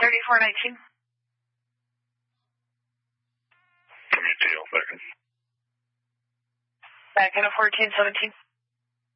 3419. Give me a tail second. Back in a 1417.